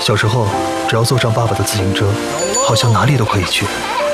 小时候，只要坐上爸爸的自行车，好像哪里都可以去。